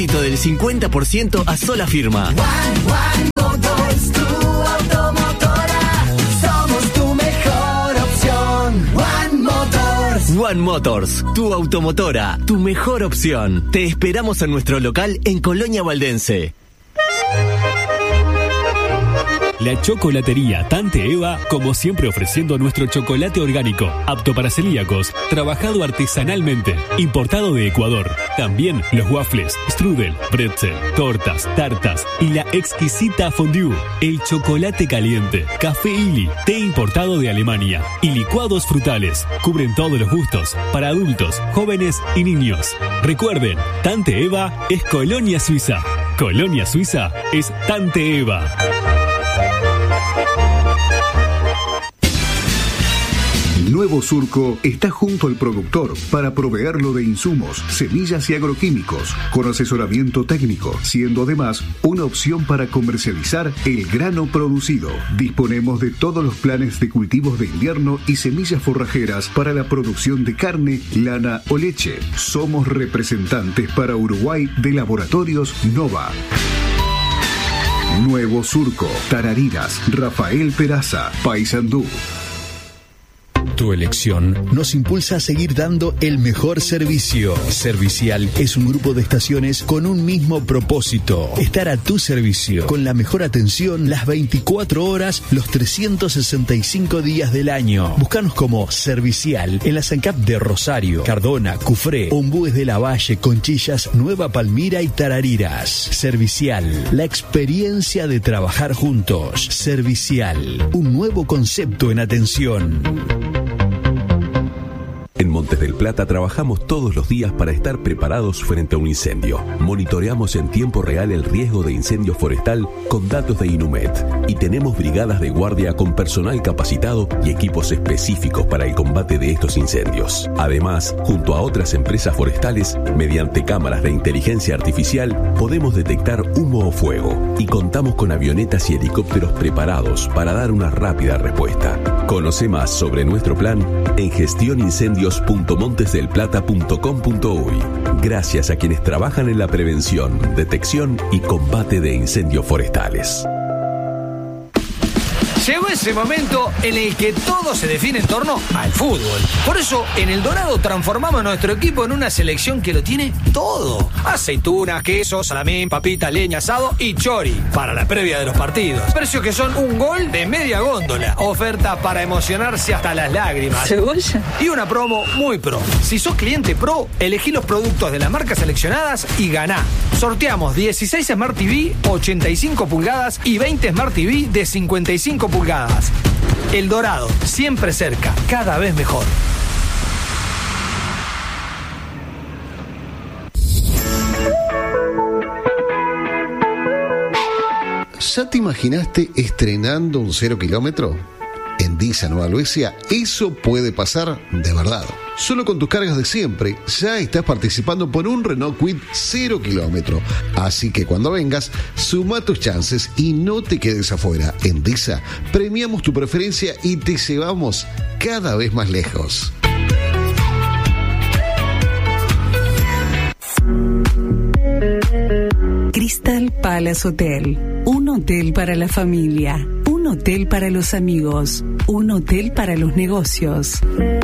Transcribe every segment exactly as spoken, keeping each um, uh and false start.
crédito del cincuenta por ciento a sola firma. One, One Motors, tu automotora. Somos tu mejor opción. One Motors. One Motors, tu automotora, tu mejor opción. Te esperamos en nuestro local en Colonia Valdense. La chocolatería Tante Eva, como siempre ofreciendo nuestro chocolate orgánico, apto para celíacos, trabajado artesanalmente, importado de Ecuador. También los waffles, strudel, pretzel, tortas, tartas y la exquisita fondue, el chocolate caliente, café Illy, té importado de Alemania y licuados frutales. Cubren todos los gustos, para adultos, jóvenes y niños. Recuerden, Tante Eva es Colonia Suiza. Colonia Suiza es Tante Eva. Nuevo Surco está junto al productor para proveerlo de insumos, semillas y agroquímicos, con asesoramiento técnico, siendo además una opción para comercializar el grano producido. Disponemos de todos los planes de cultivos de invierno y semillas forrajeras para la producción de carne, lana o leche. Somos representantes para Uruguay de Laboratorios Nova. Nuevo Surco, Tarariras, Rafael Peraza, Paysandú. Tu elección nos impulsa a seguir dando el mejor servicio. Servicial es un grupo de estaciones con un mismo propósito: estar a tu servicio, con la mejor atención las veinticuatro horas, los trescientos sesenta y cinco días del año. Búscanos como Servicial en la SANCAP de Rosario, Cardona, Cufré, Ombúes de la Valle, Conchillas, Nueva Palmira y Tarariras. Servicial, la experiencia de trabajar juntos. Servicial, un nuevo concepto en atención. En Montes del Plata trabajamos todos los días para estar preparados frente a un incendio. Monitoreamos en tiempo real el riesgo de incendio forestal con datos de Inumet y tenemos brigadas de guardia con personal capacitado y equipos específicos para el combate de estos incendios. Además, junto a otras empresas forestales, mediante cámaras de inteligencia artificial, podemos detectar humo o fuego y contamos con avionetas y helicópteros preparados para dar una rápida respuesta. Conoce más sobre nuestro plan en gestión incendios punto montes del plata punto com punto uy. Gracias a quienes trabajan en la prevención, detección y combate de incendios forestales. Llegó ese momento en el que todo se define en torno al fútbol. Por eso, en El Dorado transformamos nuestro equipo en una selección que lo tiene todo. Aceitunas, queso, salamín, papita, leña, asado y chori para la previa de los partidos. Precios que son un gol de media góndola. Oferta para emocionarse hasta las lágrimas. ¿Cebolla? Y una promo muy pro. Si sos cliente pro, elegí los productos de las marcas seleccionadas y ganá. Sorteamos dieciséis Smart T V, ochenta y cinco pulgadas y veinte Smart T V de cincuenta y cinco pulgadas. El Dorado, siempre cerca, cada vez mejor. ¿Ya te imaginaste estrenando un cero kilómetro? En Disa Nueva Luesia, eso puede pasar de verdad. Solo con tus cargas de siempre, ya estás participando por un Renault Kwid cero kilómetro. Así que cuando vengas, suma tus chances y no te quedes afuera. En Disa, premiamos tu preferencia y te llevamos cada vez más lejos. Crystal Palace Hotel, un hotel para la familia, un hotel para los amigos, un hotel para los negocios.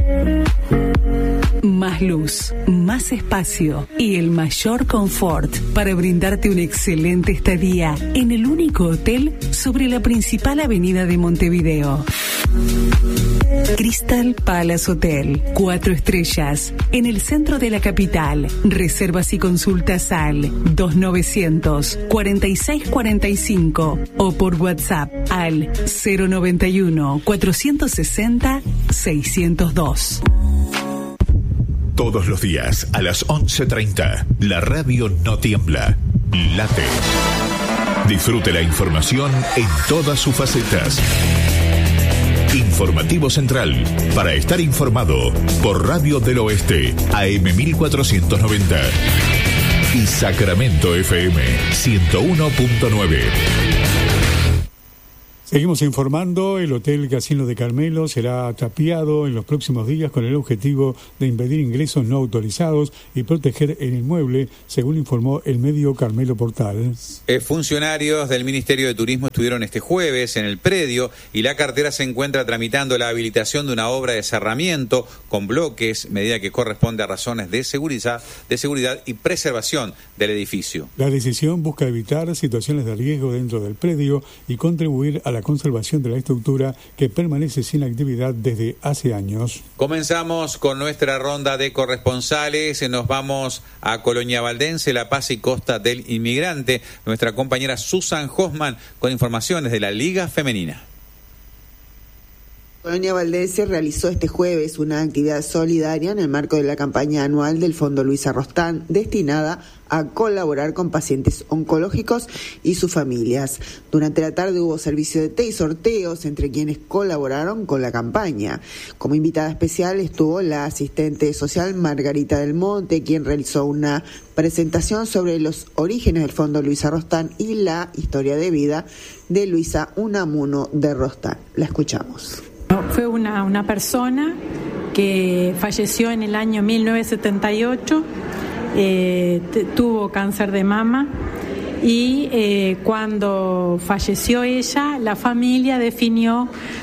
Más luz, más espacio y el mayor confort para brindarte una excelente estadía en el único hotel sobre la principal avenida de Montevideo. Crystal Palace Hotel, cuatro estrellas, en el centro de la capital. Reservas y consultas al dos novecientos, cuarenta y seis cuarenta y cinco o por WhatsApp al cero noventa y uno, cuatrocientos sesenta, seiscientos dos. Todos los días a las once treinta, la radio no tiembla, late. Disfrute la información en todas sus facetas. Informativo Central, para estar informado, por Radio del Oeste, A M mil cuatrocientos noventa. Y Sacramento F M, ciento uno punto nueve. Seguimos informando, el Hotel Casino de Carmelo será tapiado en los próximos días con el objetivo de impedir ingresos no autorizados y proteger el inmueble, según informó el medio Carmelo Portal. Eh, funcionarios del Ministerio de Turismo estuvieron este jueves en el predio y la cartera se encuentra tramitando la habilitación de una obra de cerramiento con bloques, medida que corresponde a razones de seguridad, de seguridad y preservación del edificio. La decisión busca evitar situaciones de riesgo dentro del predio y contribuir a la conservación de la estructura que permanece sin actividad desde hace años. Comenzamos con nuestra ronda de corresponsales. Nos vamos a Colonia Valdense, La Paz y Costa del Inmigrante. Nuestra compañera Susan Hoffman con informaciones de la Liga Femenina. Colonia Valdense realizó este jueves una actividad solidaria en el marco de la campaña anual del Fondo Luisa Rostán, destinada a colaborar con pacientes oncológicos y sus familias. Durante la tarde hubo servicio de té y sorteos entre quienes colaboraron con la campaña. Como invitada especial estuvo la asistente social Margarita del Monte, quien realizó una presentación sobre los orígenes del Fondo Luisa Rostán y la historia de vida de Luisa Unamuno de Rostán. La escuchamos. Fue una, una persona que falleció en el año mil novecientos setenta y ocho, eh, t- tuvo cáncer de mama y eh, cuando falleció ella, la familia definió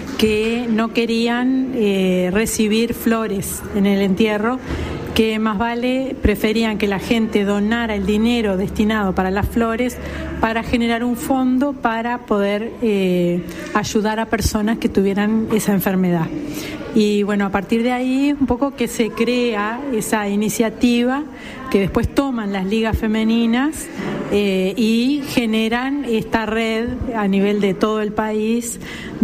que no querían eh, recibir flores en el entierro, que más vale preferían que la gente donara el dinero destinado para las flores para generar un fondo para poder eh, ayudar a personas que tuvieran esa enfermedad. Y bueno, a partir de ahí un poco que se crea esa iniciativa que después toman las ligas femeninas eh, y generan esta red a nivel de todo el país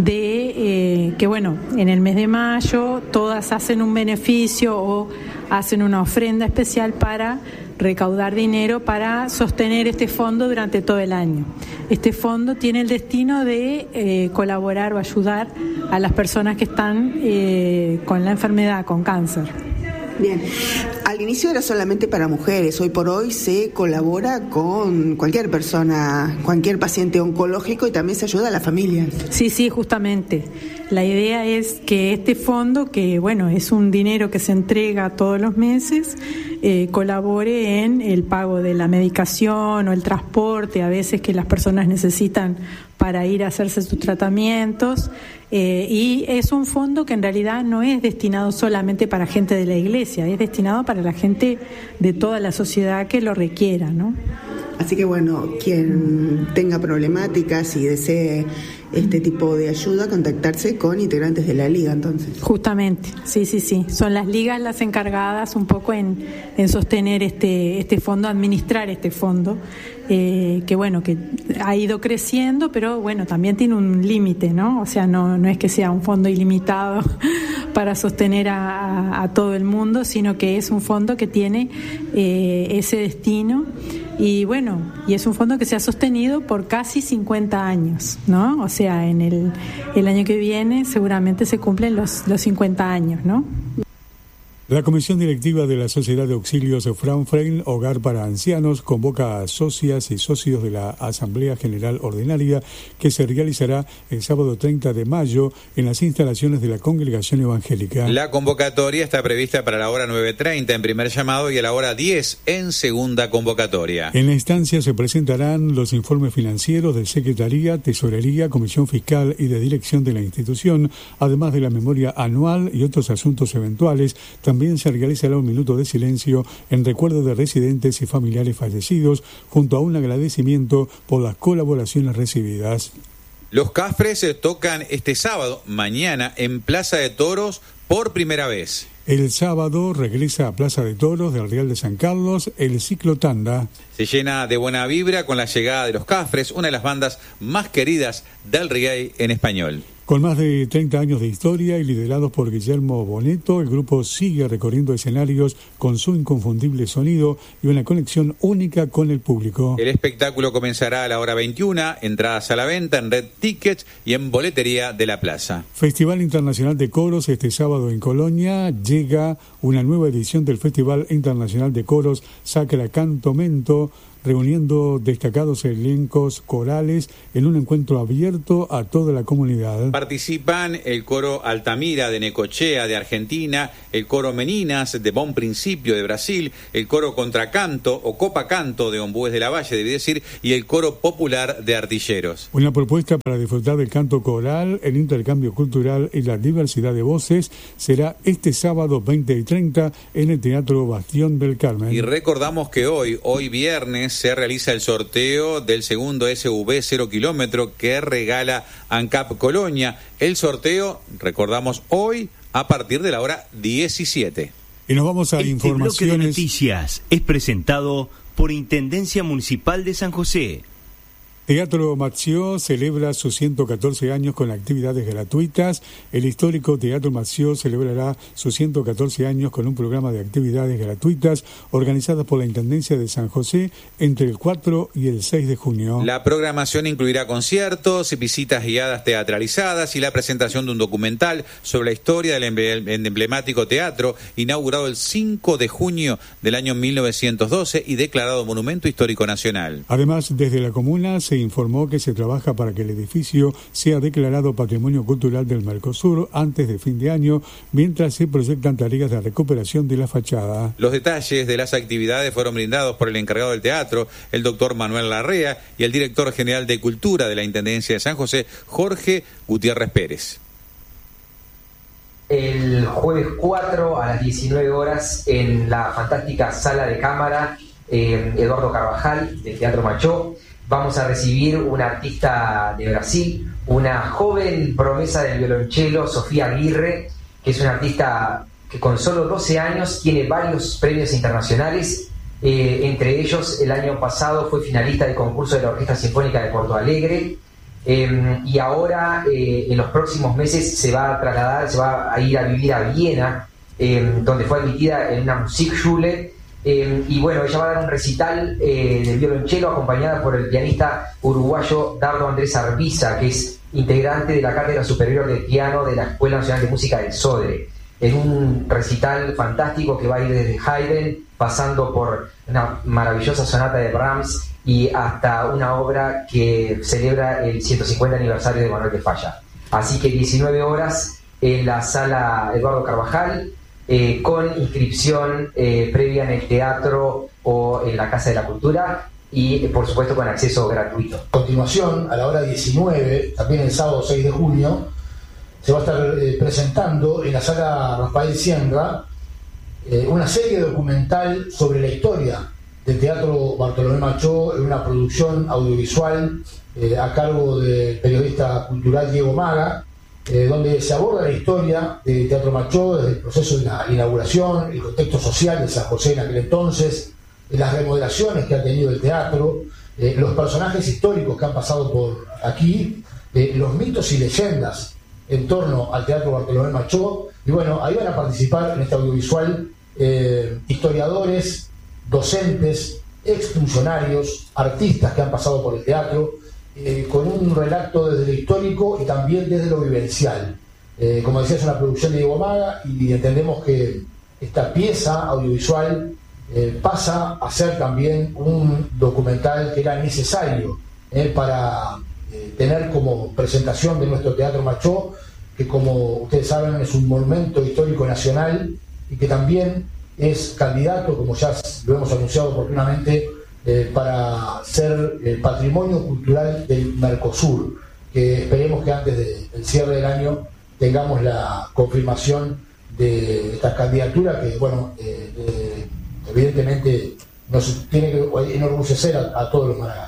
de eh, que bueno, en el mes de mayo todas hacen un beneficio o hacen una ofrenda especial para recaudar dinero para sostener este fondo durante todo el año. Este fondo tiene el destino de eh, colaborar o ayudar a las personas que están eh, con la enfermedad, con cáncer. Bien, al inicio era solamente para mujeres, hoy por hoy se colabora con cualquier persona, cualquier paciente oncológico y también se ayuda a la familia. Sí, sí, justamente. La idea es que este fondo, que bueno, es un dinero que se entrega todos los meses, eh, colabore en el pago de la medicación o el transporte, a veces que las personas necesitan para ir a hacerse sus tratamientos, eh, y es un fondo que en realidad no es destinado solamente para gente de la iglesia, es destinado para la gente de toda la sociedad que lo requiera, ¿no? Así que bueno, quien tenga problemáticas y desee este tipo de ayuda, contactarse con integrantes de la liga, entonces. Justamente, sí, sí, sí. Son las ligas las encargadas un poco en, en sostener este, este fondo, administrar este fondo, eh, que bueno, que ha ido creciendo, pero bueno, también tiene un límite, ¿no? O sea, no, no es que sea un fondo ilimitado para sostener a, a, a todo el mundo, sino que es un fondo que tiene eh, ese destino. Y bueno, y es un fondo que se ha sostenido por casi cincuenta años, ¿no? O sea, en el, el año que viene seguramente se cumplen los, los cincuenta años, ¿no? La Comisión Directiva de la Sociedad de Auxilios Fraunfrein Hogar para Ancianos convoca a socias y socios de la Asamblea General Ordinaria que se realizará el sábado treinta de mayo en las instalaciones de la Congregación Evangélica. La convocatoria está prevista para la hora nueve treinta en primer llamado y a la hora diez en segunda convocatoria. En la instancia se presentarán los informes financieros de Secretaría, Tesorería, Comisión Fiscal y de Dirección de la institución, además de la memoria anual y otros asuntos eventuales. También se realizará un minuto de silencio en recuerdo de residentes y familiares fallecidos, junto a un agradecimiento por las colaboraciones recibidas. Los Cafres tocan este sábado, mañana, en Plaza de Toros por primera vez. El sábado regresa a Plaza de Toros del Real de San Carlos el ciclo Tanda. Se llena de buena vibra con la llegada de los Cafres, una de las bandas más queridas del reggae en español. Con más de treinta años de historia y liderados por Guillermo Boneto, el grupo sigue recorriendo escenarios con su inconfundible sonido y una conexión única con el público. El espectáculo comenzará a la hora veintiuna, entradas a la venta en Red Tickets y en boletería de la plaza. Festival Internacional de Coros este sábado en Colonia. Llega una nueva edición del Festival Internacional de Coros Sacra Canto Mento reuniendo destacados elencos corales en un encuentro abierto a toda la comunidad. Participan el coro Altamira de Necochea de Argentina, el coro Meninas de Bom Principio de Brasil, el coro Contracanto o Copa Canto de Ombúes de la Valle, debí decir, y el coro Popular de Artilleros. Una propuesta para disfrutar del canto coral, el intercambio cultural y la diversidad de voces será este sábado veinte y treinta en el Teatro Bastión del Carmen. Y recordamos que hoy, hoy viernes, se realiza el sorteo del segundo S U V cero kilómetro que regala ANCAP Colonia. El sorteo, recordamos, hoy a partir de la hora diecisiete. Y nos vamos a este informaciones. Bloque de noticias es presentado por Intendencia Municipal de San José. Teatro Mació celebra sus ciento catorce años con actividades gratuitas. El histórico Teatro Mació celebrará sus ciento catorce años con un programa de actividades gratuitas organizadas por la Intendencia de San José entre el cuatro y el seis de junio. La programación incluirá conciertos, visitas guiadas teatralizadas y la presentación de un documental sobre la historia del emblemático teatro, inaugurado el cinco de junio del año mil novecientos doce y declarado Monumento Histórico Nacional. Además, desde la comuna se informó que se trabaja para que el edificio sea declarado Patrimonio Cultural del Mercosur antes de fin de año, mientras se proyectan tareas de recuperación de la fachada. Los detalles de las actividades fueron brindados por el encargado del teatro, el doctor Manuel Larrea, y el director general de Cultura de la Intendencia de San José, Jorge Gutiérrez Pérez. El jueves cuatro a las diecinueve horas en la fantástica sala de cámara eh, Eduardo Carvajal del Teatro Mació, vamos a recibir una artista de Brasil, una joven promesa del violonchelo, Sofía Aguirre, que es una artista que con solo doce años tiene varios premios internacionales, eh, entre ellos el año pasado fue finalista del concurso de la Orquesta Sinfónica de Porto Alegre, eh, y ahora eh, en los próximos meses se va a trasladar, se va a ir a vivir a Viena, eh, donde fue admitida en una Musikschule. Eh, y bueno, ella va a dar un recital eh, de violonchelo acompañada por el pianista uruguayo Dardo Andrés Arbiza, que es integrante de la Cátedra Superior de Piano de la Escuela Nacional de Música del Sodre, en un recital fantástico que va a ir desde Haydn, pasando por una maravillosa sonata de Brahms y hasta una obra que celebra el ciento cincuenta aniversario de Manuel de Falla. Así que diecinueve horas en la sala Eduardo Carvajal, Eh, con inscripción eh, previa en el teatro o en la Casa de la Cultura y eh, por supuesto con acceso gratuito. A continuación, a la hora diecinueve, también el sábado seis de junio, se va a estar eh, presentando en la sala Rafael Sierra eh, una serie documental sobre la historia del Teatro Bartolomé Mació, en una producción audiovisual eh, a cargo del periodista cultural Diego Maga, Eh, donde se aborda la historia del Teatro Mació desde el proceso de la inauguración, el contexto social de San José en aquel entonces, eh, las remodelaciones que ha tenido el teatro, eh, los personajes históricos que han pasado por aquí, eh, los mitos y leyendas en torno al Teatro Bartolomé Mació. Y bueno, ahí van a participar en este audiovisual eh, historiadores, docentes, exfuncionarios, artistas que han pasado por el teatro, Eh, con un relato desde lo histórico y también desde lo vivencial. Eh, como decía, es una producción de Diego Maga y entendemos que esta pieza audiovisual eh, pasa a ser también un documental que era necesario eh, para eh, tener como presentación de nuestro Teatro Mació, que como ustedes saben es un monumento histórico nacional y que también es candidato, como ya lo hemos anunciado oportunamente, Eh, para ser eh, patrimonio cultural del Mercosur, que esperemos que antes de, del cierre del año tengamos la confirmación de esta candidatura que, bueno, eh, eh, evidentemente nos tiene que enorgullecer a, a todos los maragatos.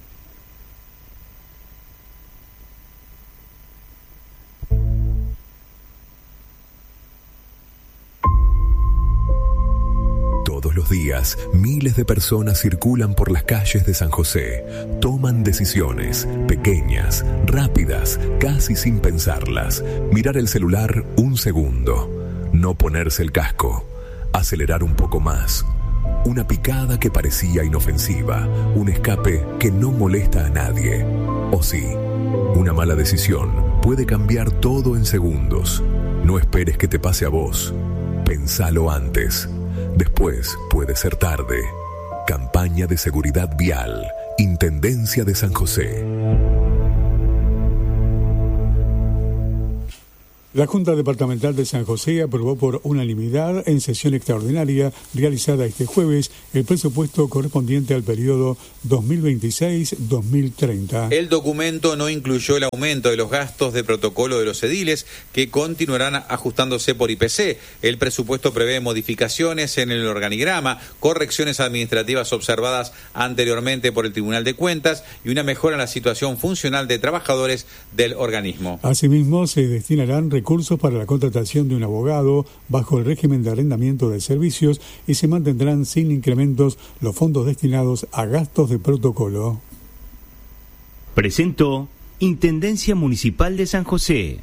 Todos los días, miles de personas circulan por las calles de San José. Toman decisiones, pequeñas, rápidas, casi sin pensarlas. Mirar el celular un segundo. No ponerse el casco. Acelerar un poco más. Una picada que parecía inofensiva. Un escape que no molesta a nadie. O sí, una mala decisión puede cambiar todo en segundos. No esperes que te pase a vos. Pensalo antes. Después puede ser tarde. Campaña de Seguridad Vial. Intendencia de San José. La Junta Departamental de San José aprobó por unanimidad en sesión extraordinaria realizada este jueves el presupuesto correspondiente al periodo dos mil veintiséis dos mil treinta. El documento no incluyó el aumento de los gastos de protocolo de los ediles, que continuarán ajustándose por I P C. El presupuesto prevé modificaciones en el organigrama, correcciones administrativas observadas anteriormente por el Tribunal de Cuentas y una mejora en la situación funcional de trabajadores del organismo. Asimismo, se destinarán recursos para la contratación de un abogado bajo el régimen de arrendamiento de servicios y se mantendrán sin incrementos los fondos destinados a gastos de protocolo. Presentó Intendencia Municipal de San José.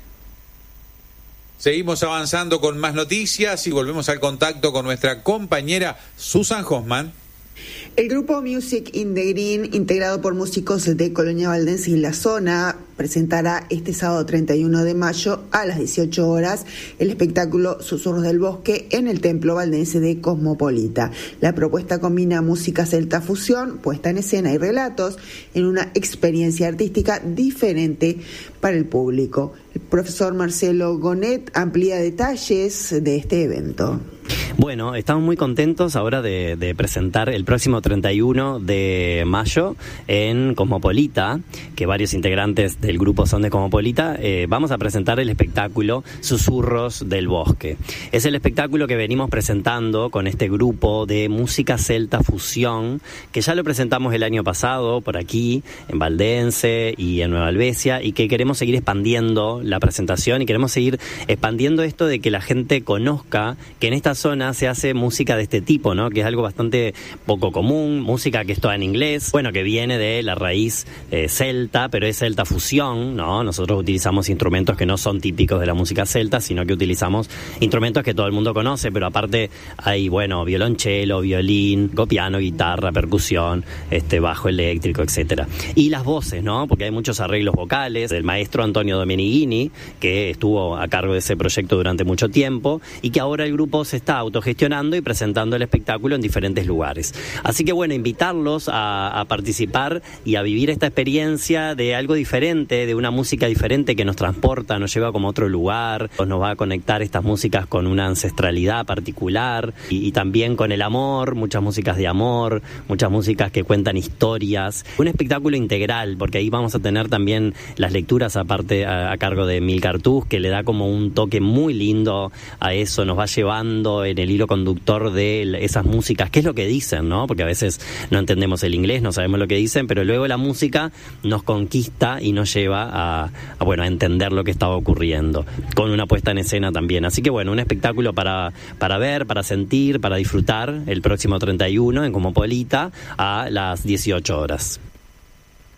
Seguimos avanzando con más noticias y volvemos al contacto con nuestra compañera Susan Hoffman. El grupo Music in the Green, integrado por músicos de Colonia Valdense y la zona, presentará este sábado treinta y uno de mayo a las dieciocho horas el espectáculo Susurros del Bosque en el Templo Valdense de Cosmopolita. La propuesta combina música celta fusión, puesta en escena y relatos en una experiencia artística diferente para el público. El profesor Marcelo Gonet amplía detalles de este evento. Bueno, estamos muy contentos ahora de, de presentar el próximo treinta y uno de mayo en Cosmopolita, que varios integrantes del grupo son de Cosmopolita. Eh, vamos a presentar el espectáculo Susurros del Bosque. Es el espectáculo que venimos presentando con este grupo de música celta fusión, que ya lo presentamos el año pasado por aquí, en Valdense y en Nueva Albesia, y que queremos seguir expandiendo la presentación y queremos seguir expandiendo esto de que la gente conozca que en esta zona se hace música de este tipo, ¿no? Que es algo bastante poco común, música que es toda en inglés, bueno, que viene de la raíz eh, celta, pero es celta fusión, ¿no? Nosotros utilizamos instrumentos que no son típicos de la música celta, sino que utilizamos instrumentos que todo el mundo conoce, pero aparte hay, bueno, violonchelo, violín, piano, guitarra, percusión, este, bajo eléctrico, etcétera. Y las voces, ¿no? Porque hay muchos arreglos vocales del maestro Antonio Domenicini, que estuvo a cargo de ese proyecto durante mucho tiempo y que ahora el grupo se está autogestionando y presentando el espectáculo en diferentes lugares. Así que bueno, invitarlos a, a participar y a vivir esta experiencia de algo diferente, de una música diferente que nos transporta, nos lleva como a otro lugar, nos va a conectar estas músicas con una ancestralidad particular y, y también con el amor, muchas músicas de amor, muchas músicas que cuentan historias. Un espectáculo integral, porque ahí vamos a tener también las lecturas aparte a, a cargo de Mil Cartús, que le da como un toque muy lindo a eso, nos va llevando en el hilo conductor de esas músicas, qué es lo que dicen, ¿no? Porque a veces no entendemos el inglés, no sabemos lo que dicen, pero luego la música nos conquista y nos lleva a, a bueno, a entender lo que estaba ocurriendo, con una puesta en escena también. Así que bueno, un espectáculo para, para ver, para sentir, para disfrutar el próximo treinta y uno en Cosmopolita a las dieciocho horas.